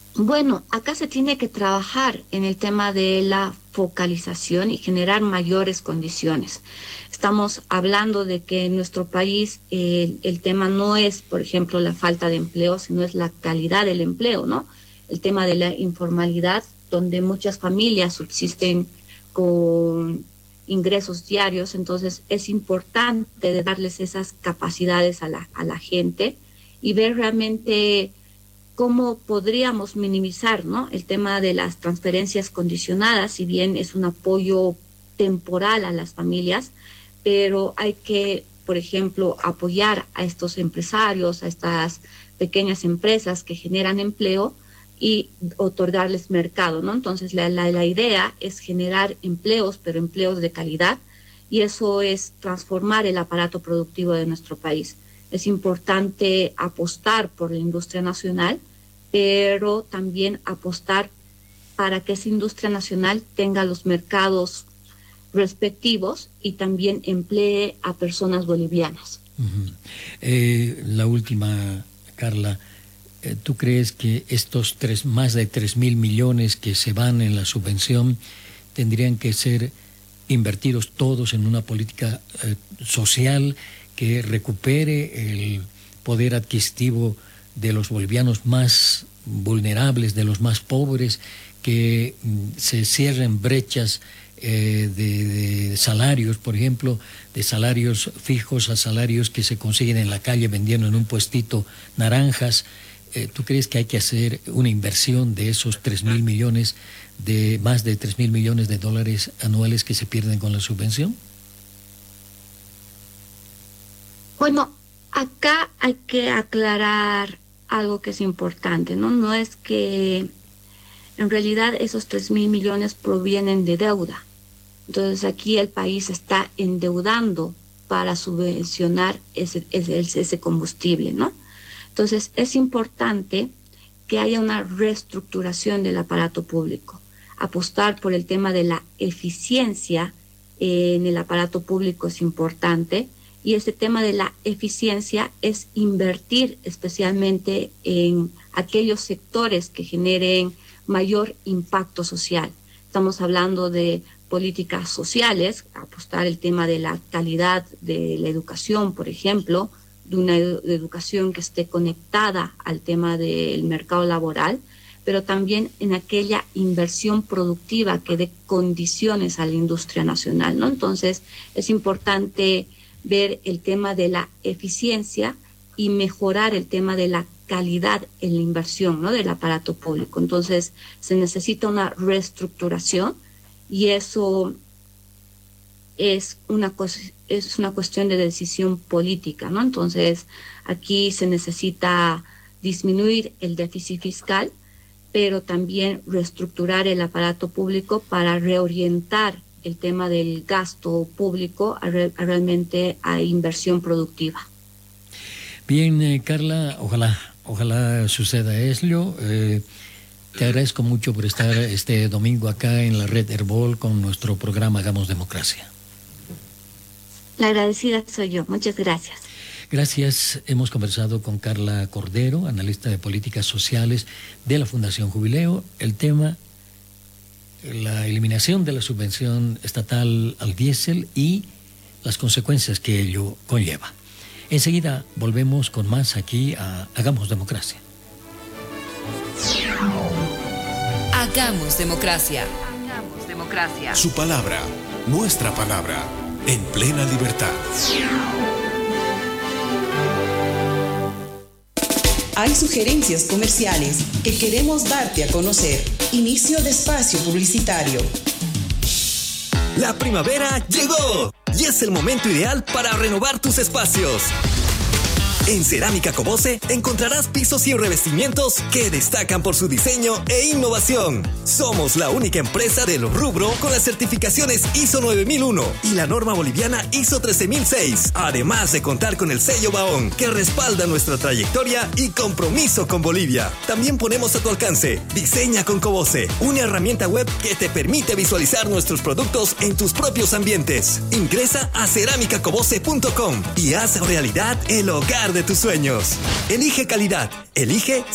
Bueno, acá se tiene que trabajar en el tema de la focalización y generar mayores condiciones. Estamos hablando de que en nuestro país el tema no es, por ejemplo, la falta de empleo, sino es la calidad del empleo, ¿no? El tema de la informalidad, donde muchas familias subsisten con ingresos diarios, entonces es importante de darles esas capacidades a la gente y ver realmente cómo podríamos minimizar, ¿no?, el tema de las transferencias condicionadas, si bien es un apoyo temporal a las familias, pero hay que, por ejemplo, apoyar a estos empresarios, a estas pequeñas empresas que generan empleo y otorgarles mercado, ¿no? Entonces, la idea es generar empleos, pero empleos de calidad, y eso es transformar el aparato productivo de nuestro país. Es importante apostar por la industria nacional, pero también apostar para que esa industria nacional tenga los mercados respectivos y también emplee a personas bolivianas. Uh-huh. La última, Carla, ¿tú crees que estos más de 3.000 millones que se van en la subvención tendrían que ser invertidos todos en una política social que recupere el poder adquisitivo de los bolivianos más vulnerables, de los más pobres, que se cierren brechas de salarios, por ejemplo, de salarios fijos a salarios que se consiguen en la calle vendiendo en un puestito naranjas? ¿Tú crees que hay que hacer una inversión de esos 3.000 millones, de más de 3.000 millones de dólares anuales que se pierden con la subvención? Bueno, acá hay que aclarar algo que es importante, ¿no? No es que en realidad esos 3.000 millones provienen de deuda. Entonces aquí el país está endeudando para subvencionar ese combustible, ¿no? Entonces es importante que haya una reestructuración del aparato público, apostar por el tema de la eficiencia en el aparato público es importante. Y ese tema de la eficiencia es invertir especialmente en aquellos sectores que generen mayor impacto social. Estamos hablando de políticas sociales, apostar el tema de la calidad de la educación, por ejemplo, de una educación que esté conectada al tema del mercado laboral, pero también en aquella inversión productiva que dé condiciones a la industria nacional, ¿no? Entonces es importante ver el tema de la eficiencia y mejorar el tema de la calidad en la inversión, ¿no?, del aparato público. Entonces se necesita una reestructuración y eso es una cuestión de decisión política, ¿no? Entonces aquí se necesita disminuir el déficit fiscal, pero también reestructurar el aparato público para reorientar el tema del gasto público realmente a inversión productiva. Bien, Carla, ojalá suceda eso. Te agradezco mucho por estar este domingo acá en la Red Herbol con nuestro programa Hagamos Democracia. La agradecida soy yo. Muchas gracias. Gracias. Hemos conversado con Carla Cordero, analista de políticas sociales de la Fundación Jubileo. El tema: la eliminación de la subvención estatal al diésel y las consecuencias que ello conlleva. Enseguida volvemos con más aquí a Hagamos Democracia. Hagamos Democracia. Hagamos Democracia. Su palabra, nuestra palabra, en plena libertad. Hay sugerencias comerciales que queremos darte a conocer. Inicio de espacio publicitario. La primavera llegó y es el momento ideal para renovar tus espacios. En Cerámica Cobose encontrarás pisos y revestimientos que destacan por su diseño e innovación. Somos la única empresa del rubro con las certificaciones ISO 9001 y la norma boliviana ISO 13006, además de contar con el sello Baón, que respalda nuestra trayectoria y compromiso con Bolivia. También ponemos a tu alcance Diseña con Cobose, una herramienta web que te permite visualizar nuestros productos en tus propios ambientes. Ingresa a ceramicacobose.com y haz realidad el hogar de tus sueños. Elige calidad, elige